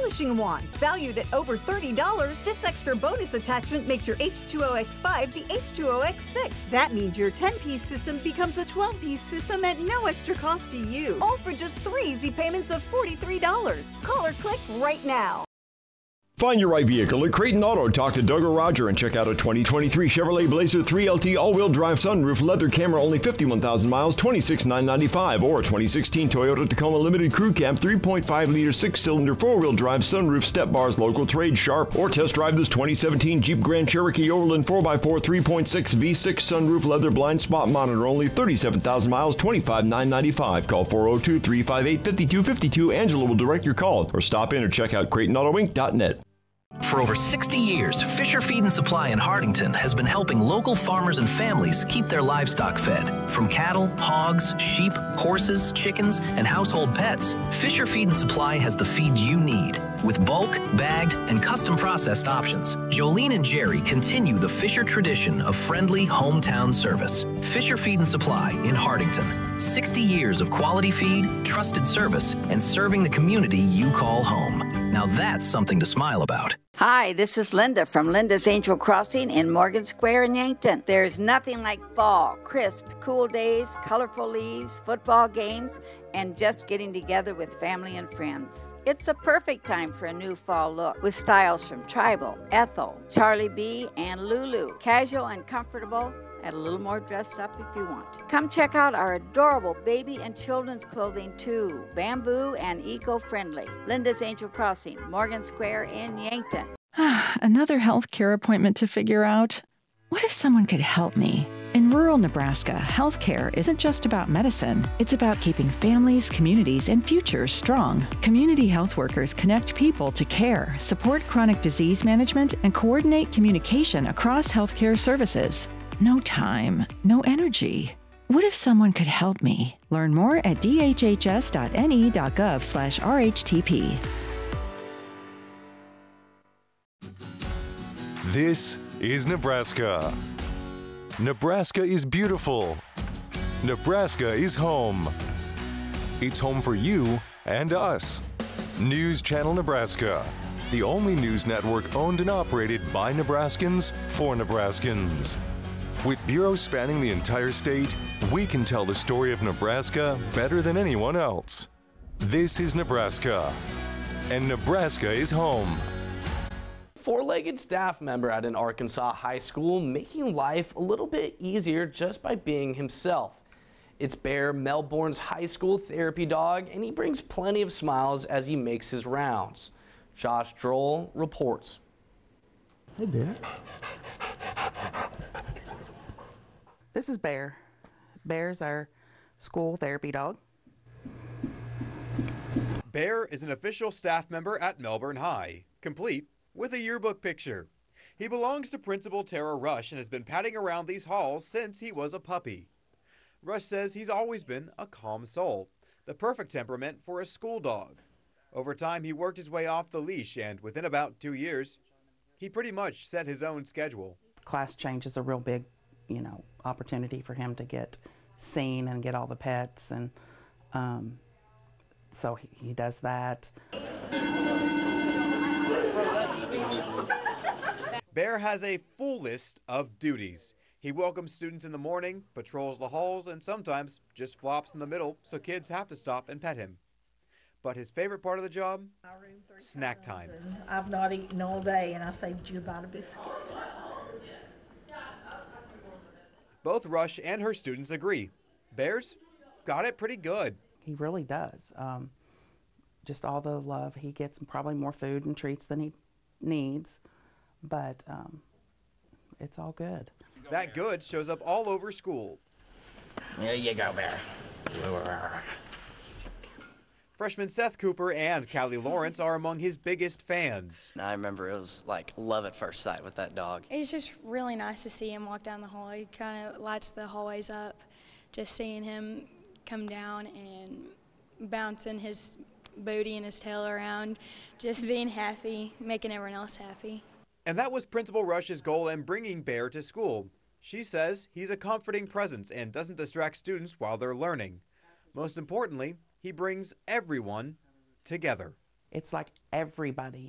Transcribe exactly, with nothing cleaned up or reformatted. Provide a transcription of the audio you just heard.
polishing wand. Valued at over thirty dollars, this extra bonus attachment makes your H two O X five the H two O X six. That means your ten-piece system becomes a twelve-piece system at no extra cost to you. All for just three easy payments of forty-three dollars. Call or click right now. Find your right vehicle at Creighton Auto. Talk to Doug or Roger and check out a twenty twenty-three Chevrolet Blazer three L T all-wheel drive sunroof, leather camera, only fifty-one thousand miles, twenty-six thousand nine hundred ninety-five dollars. Or twenty sixteen Toyota Tacoma Limited Crew Cab, three point five liter six-cylinder four-wheel drive sunroof, step bars, local trade, sharp. Or test drive this twenty seventeen Jeep Grand Cherokee Overland four by four three point six V six sunroof, leather blind spot monitor, only thirty-seven thousand miles, twenty-five thousand nine hundred ninety-five dollars. Call four oh two, three five eight, five two five two. Angela will direct your call. Or stop in or check out Creighton Auto Inc dot net. For over sixty years, Fisher Feed and Supply in Hardington has been helping local farmers and families keep their livestock fed. From cattle, hogs, sheep, horses, chickens, and household pets, Fisher Feed and Supply has the feed you need. With bulk, bagged, and custom processed options, Jolene and Jerry continue the Fisher tradition of friendly hometown service. Fisher Feed and Supply in Hardington. sixty years of quality feed, trusted service, and serving the community you call home. Now that's something to smile about. Hi, this is Linda from Linda's Angel Crossing in Morgan Square in Yankton. There's nothing like fall, crisp, cool days, colorful leaves, football games, and just getting together with family and friends. It's a perfect time for a new fall look with styles from Tribal, Ethel, Charlie B, and Lulu. Casual and comfortable, and a little more dressed up if you want. Come check out our adorable baby and children's clothing too. Bamboo and eco-friendly. Linda's Angel Crossing, Morgan Square in Yankton. Another healthcare appointment to figure out. What if someone could help me? In rural Nebraska, healthcare isn't just about medicine. It's about keeping families, communities, and futures strong. Community health workers connect people to care, support chronic disease management, and coordinate communication across healthcare services. No time, no energy. What if someone could help me? Learn more at d h h s dot n e dot gov slash r h t p. This is Nebraska. Nebraska is beautiful. Nebraska is home. It's home for you and us. News Channel Nebraska, the only news network owned and operated by Nebraskans for Nebraskans. With bureaus spanning the entire state, we can tell the story of Nebraska better than anyone else. This is Nebraska, and Nebraska is home. Four-legged staff member at an Arkansas high school making life a little bit easier just by being himself. It's Bear, Melbourne's high school therapy dog, and he brings plenty of smiles as he makes his rounds. Josh Droll reports. Hey, Bear. This is Bear. Bear's our school therapy dog. Bear is an official staff member at Melbourne High, complete with a yearbook picture. He belongs to Principal Tara Rush and has been padding around these halls since he was a puppy. Rush says he's always been a calm soul, the perfect temperament for a school dog. Over time, he worked his way off the leash, and within about two years, he pretty much set his own schedule. Class change is a real big, you know, opportunity for him to get seen and get all the pets, and um, so he, he does that. Bear has a full list of duties. He welcomes students in the morning, patrols the halls, and sometimes just flops in the middle so kids have to stop and pet him. But his favorite part of the job? Snack time. I've not eaten all day and I saved you about a biscuit. Both Rush and her students agree. Bear's got it pretty good. He really does. Um, just all the love he gets, and probably more food and treats than he needs, but um, it's all good. That good shows up all over school. There you go, Bear. Freshman Seth Cooper and Callie Lawrence are among his biggest fans. I remember it was like love at first sight with that dog. It's just really nice to see him walk down the hall. He kind of lights the hallways up. Just seeing him come down and bouncing his booty and his tail around, just being happy, making everyone else happy. And that was Principal Rush's goal in bringing Bear to school. She says he's a comforting presence and doesn't distract students while they're learning. Most importantly, he brings everyone together. It's like everybody